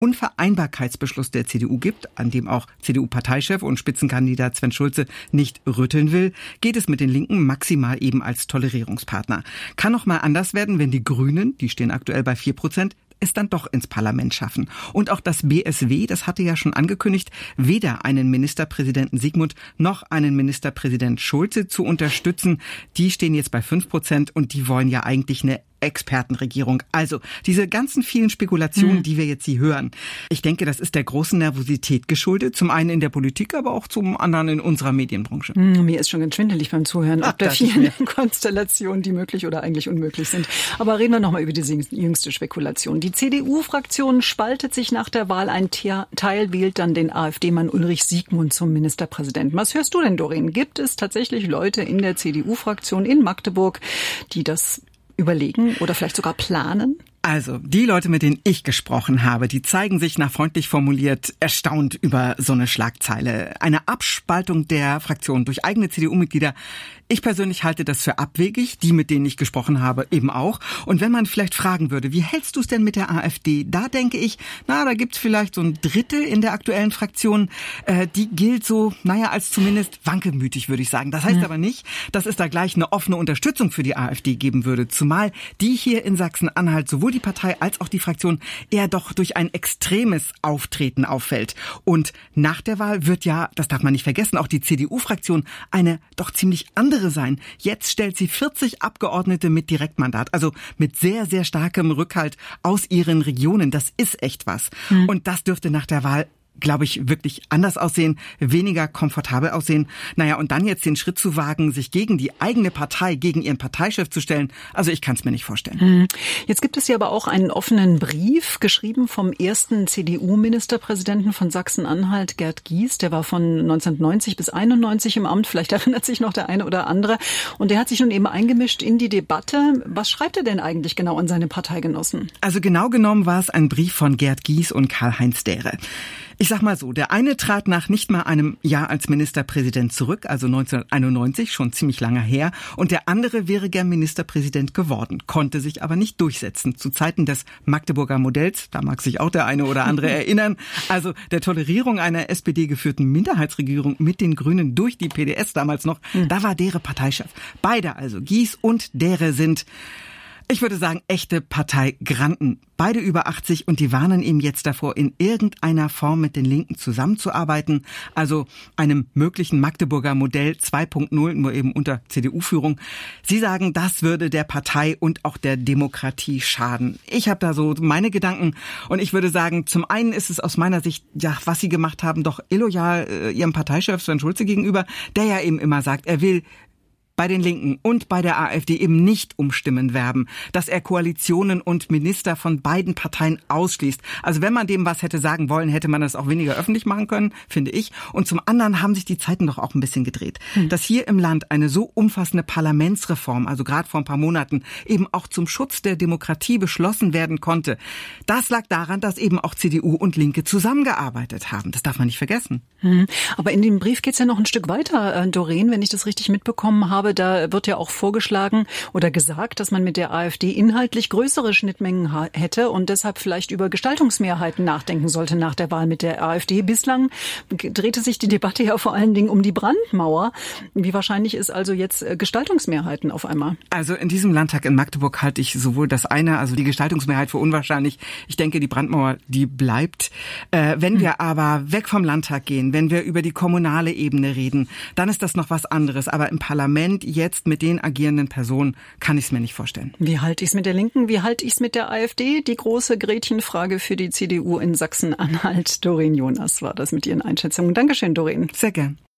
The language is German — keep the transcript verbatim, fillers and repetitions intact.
Unvereinbarkeitsbeschluss der C D U gibt, an dem auch C D U-Parteichef und Spitzenkandidat Sven Schulze nicht rütteln will, geht es mit den Linken maximal eben als Tolerierungspartner. Kann noch mal anders werden, wenn die Grünen, die stehen aktuell bei vier Prozent, es dann doch ins Parlament schaffen. Und auch das B S W, das hatte ja schon angekündigt, weder einen Ministerpräsidenten Sigmund noch einen Ministerpräsident Schulze zu unterstützen. Die stehen jetzt bei fünf Prozent und die wollen ja eigentlich eine Expertenregierung. Also diese ganzen vielen Spekulationen, mhm. die wir jetzt hier hören. Ich denke, das ist der großen Nervosität geschuldet. Zum einen in der Politik, aber auch zum anderen in unserer Medienbranche. Mhm, mir ist schon ganz schwindelig beim Zuhören, ob der vielen Konstellationen, die möglich oder eigentlich unmöglich sind. Aber reden wir nochmal über die jüngste Spekulation. Die C D U-Fraktion spaltet sich nach der Wahl. Ein Teil wählt dann den AfD-Mann Ulrich Siegmund zum Ministerpräsidenten. Was hörst du denn, Doreen? Gibt es tatsächlich Leute in der C D U-Fraktion in Magdeburg, die das überlegen oder vielleicht sogar planen? Also, die Leute, mit denen ich gesprochen habe, die zeigen sich, nach freundlich formuliert, erstaunt über so eine Schlagzeile. Eine Abspaltung der Fraktion durch eigene C D U-Mitglieder. Ich persönlich halte das für abwegig, die, mit denen ich gesprochen habe, eben auch. Und wenn man vielleicht fragen würde, wie hältst du es denn mit der AfD? Da denke ich, na, da gibt's vielleicht so ein Drittel in der aktuellen Fraktion, äh, die gilt so, naja, als zumindest wankelmütig, würde ich sagen. Das heißt mhm. aber nicht, dass es da gleich eine offene Unterstützung für die AfD geben würde. Zumal die hier in Sachsen-Anhalt sowohl die Partei als auch die Fraktion eher doch durch ein extremes Auftreten auffällt. Und nach der Wahl wird ja, das darf man nicht vergessen, auch die C D U-Fraktion eine doch ziemlich andere sein. Jetzt stellt sie vierzig Abgeordnete mit Direktmandat, also mit sehr, sehr starkem Rückhalt aus ihren Regionen. Das ist echt was. Mhm. Und das dürfte nach der Wahl, glaube ich, wirklich anders aussehen, weniger komfortabel aussehen. Naja, und dann jetzt den Schritt zu wagen, sich gegen die eigene Partei, gegen ihren Parteichef zu stellen, also ich kann es mir nicht vorstellen. Jetzt gibt es ja aber auch einen offenen Brief, geschrieben vom ersten C D U-Ministerpräsidenten von Sachsen-Anhalt, Gerd Gies. Der war von neunzehnhundertneunzig bis einundneunzig im Amt, vielleicht erinnert sich noch der eine oder andere. Und der hat sich nun eben eingemischt in die Debatte. Was schreibt er denn eigentlich genau an seine Parteigenossen? Also genau genommen war es ein Brief von Gerd Gies und Karl-Heinz Dehre. Ich sag mal so, der eine trat nach nicht mal einem Jahr als Ministerpräsident zurück, also neunzehnhunderteinundneunzig, schon ziemlich lange her, und der andere wäre gern Ministerpräsident geworden, konnte sich aber nicht durchsetzen. Zu Zeiten des Magdeburger Modells, da mag sich auch der eine oder andere erinnern, also der Tolerierung einer S P D-geführten Minderheitsregierung mit den Grünen durch die P D S damals noch, mhm. da war Dehre Parteichef. Beide also, Gies und Dehre, sind, ich würde sagen, echte Parteigranten. Beide über achtzig und die warnen ihm jetzt davor, in irgendeiner Form mit den Linken zusammenzuarbeiten. Also einem möglichen Magdeburger Modell zwei Punkt null, nur eben unter C D U-Führung. Sie sagen, das würde der Partei und auch der Demokratie schaden. Ich habe da so meine Gedanken und ich würde sagen, zum einen ist es aus meiner Sicht, ja, was sie gemacht haben, doch illoyal äh, ihrem Parteichef Sven Schulze gegenüber, der ja eben immer sagt, er will bei den Linken und bei der AfD eben nicht um Stimmen werben, dass er Koalitionen und Minister von beiden Parteien ausschließt. Also wenn man dem was hätte sagen wollen, hätte man das auch weniger öffentlich machen können, finde ich. Und zum anderen haben sich die Zeiten doch auch ein bisschen gedreht. Hm. Dass hier im Land eine so umfassende Parlamentsreform, also gerade vor ein paar Monaten, eben auch zum Schutz der Demokratie beschlossen werden konnte, das lag daran, dass eben auch C D U und Linke zusammengearbeitet haben. Das darf man nicht vergessen. Hm. Aber in dem Brief geht's ja noch ein Stück weiter, Doreen, wenn ich das richtig mitbekommen habe. Da wird ja auch vorgeschlagen oder gesagt, dass man mit der AfD inhaltlich größere Schnittmengen ha- hätte und deshalb vielleicht über Gestaltungsmehrheiten nachdenken sollte nach der Wahl mit der AfD. Bislang drehte sich die Debatte ja vor allen Dingen um die Brandmauer. Wie wahrscheinlich ist also jetzt Gestaltungsmehrheiten auf einmal? Also in diesem Landtag in Magdeburg halte ich sowohl das eine, also die Gestaltungsmehrheit, für unwahrscheinlich. Ich denke, die Brandmauer, die bleibt. Äh, wenn wir aber weg vom Landtag gehen, wenn wir über die kommunale Ebene reden, dann ist das noch was anderes. Aber im Parlament jetzt mit den agierenden Personen kann ich es mir nicht vorstellen. Wie halte ich es mit der Linken? Wie halte ich es mit der AfD? Die große Gretchenfrage für die C D U in Sachsen-Anhalt. Doreen Jonas war das mit Ihren Einschätzungen. Dankeschön, Doreen. Sehr gern.